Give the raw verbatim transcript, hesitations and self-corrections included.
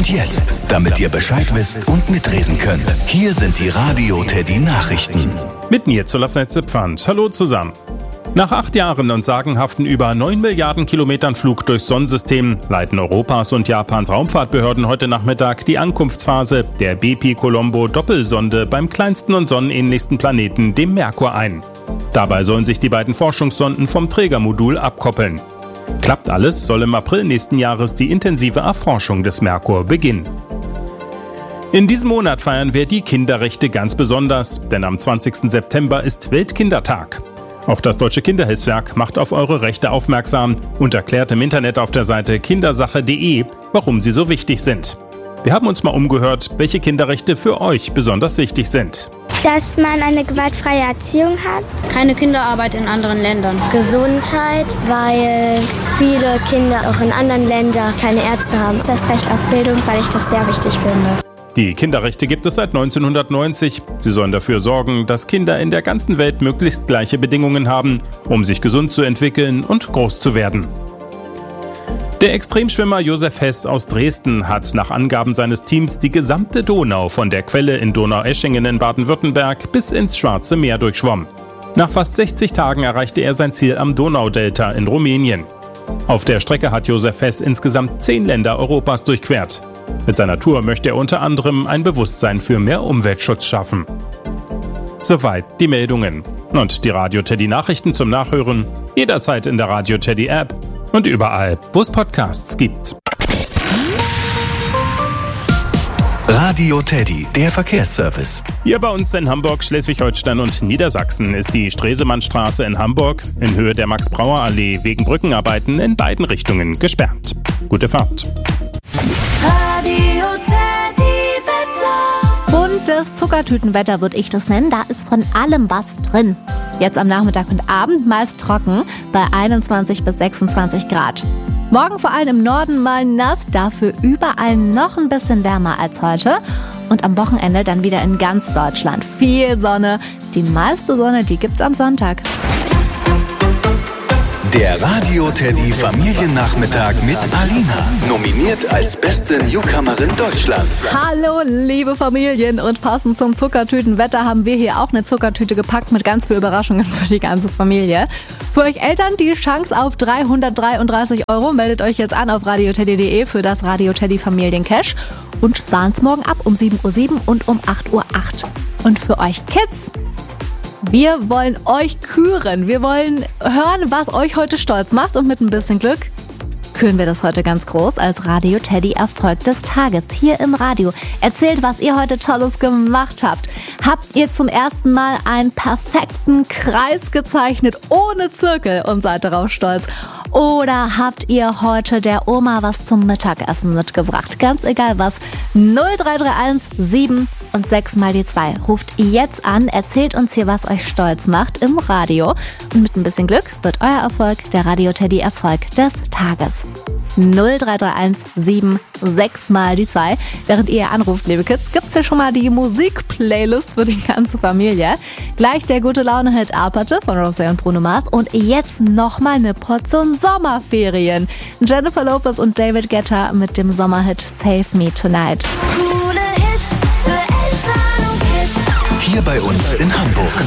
Und jetzt, damit ihr Bescheid wisst und mitreden könnt, hier sind die Radio Teddy Nachrichten. Mit mir zu Zipfand. Hallo zusammen. Nach acht Jahren und sagenhaften über neun Milliarden Kilometern Flug durchs Sonnensystem leiten Europas und Japans Raumfahrtbehörden heute Nachmittag die Ankunftsphase der Bepi-Colombo-Doppelsonde beim kleinsten und sonnenähnlichsten Planeten, dem Merkur, ein. Dabei sollen sich die beiden Forschungssonden vom Trägermodul abkoppeln. Klappt alles, soll im April nächsten Jahres die intensive Erforschung des Merkur beginnen. In diesem Monat feiern wir die Kinderrechte ganz besonders, denn am zwanzigsten September ist Weltkindertag. Auch das Deutsche Kinderhilfswerk macht auf eure Rechte aufmerksam und erklärt im Internet auf der Seite kindersache punkt de, warum sie so wichtig sind. Wir haben uns mal umgehört, welche Kinderrechte für euch besonders wichtig sind. Dass man eine gewaltfreie Erziehung hat. Keine Kinderarbeit in anderen Ländern. Gesundheit, weil viele Kinder auch in anderen Ländern keine Ärzte haben. Das Recht auf Bildung, weil ich das sehr wichtig finde. Die Kinderrechte gibt es seit neunzehnhundertneunzig. Sie sollen dafür sorgen, dass Kinder in der ganzen Welt möglichst gleiche Bedingungen haben, um sich gesund zu entwickeln und groß zu werden. Der Extremschwimmer Josef Hess aus Dresden hat nach Angaben seines Teams die gesamte Donau von der Quelle in Donaueschingen in Baden-Württemberg bis ins Schwarze Meer durchschwommen. Nach fast sechzig Tagen erreichte er sein Ziel am Donaudelta in Rumänien. Auf der Strecke hat Josef Hess insgesamt zehn Länder Europas durchquert. Mit seiner Tour möchte er unter anderem ein Bewusstsein für mehr Umweltschutz schaffen. Soweit die Meldungen. Und die Radio Teddy Nachrichten zum Nachhören jederzeit in der Radio Teddy App und überall, wo es Podcasts gibt. Radio Teddy, der Verkehrsservice. Hier bei uns in Hamburg, Schleswig-Holstein und Niedersachsen ist die Stresemannstraße in Hamburg in Höhe der Max-Brauer-Allee wegen Brückenarbeiten in beiden Richtungen gesperrt. Gute Fahrt. Radio Teddy Wetter. Buntes Zuckertütenwetter würde ich das nennen. Da ist von allem was drin. Jetzt am Nachmittag und Abend meist trocken bei einundzwanzig bis sechsundzwanzig Grad. Morgen vor allem im Norden mal nass, dafür überall noch ein bisschen wärmer als heute. Und am Wochenende dann wieder in ganz Deutschland viel Sonne. Die meiste Sonne, die gibt's am Sonntag. Der Radio Teddy Familiennachmittag mit Alina. Nominiert als beste Newcomerin Deutschlands. Hallo liebe Familien, und passend zum Zuckertütenwetter haben wir hier auch eine Zuckertüte gepackt mit ganz viel Überraschungen für die ganze Familie. Für euch Eltern die Chance auf dreihundertdreiunddreißig Euro. Meldet euch jetzt an auf radio teddy punkt de für das Radio Teddy Familiencash und sahen's morgen ab um sieben Uhr sieben und um acht Uhr acht. Und für euch Kids: wir wollen euch küren. Wir wollen hören, was euch heute stolz macht, und mit ein bisschen Glück küren wir das heute ganz groß als Radio Teddy Erfolg des Tages hier im Radio. Erzählt, was ihr heute Tolles gemacht habt. Habt ihr zum ersten Mal einen perfekten Kreis gezeichnet ohne Zirkel und seid darauf stolz? Oder habt ihr heute der Oma was zum Mittagessen mitgebracht? Ganz egal was. null drei drei eins sieben und sechs mal die zwei. Ruft jetzt an, erzählt uns hier, was euch stolz macht im Radio. Und mit ein bisschen Glück wird euer Erfolg der Radio Teddy Erfolg des Tages. null drei drei eins sieben sechs mal die zwei. Während ihr anruft, liebe Kids, gibt's hier schon mal die Musik-Playlist für die ganze Familie. Gleich der gute Laune-Hit Aperte von Rosé und Bruno Mars. Und jetzt nochmal eine Portion Sommerferien. Jennifer Lopez und David Guetta mit dem Sommerhit Save Me Tonight. Hier bei uns in Hamburg.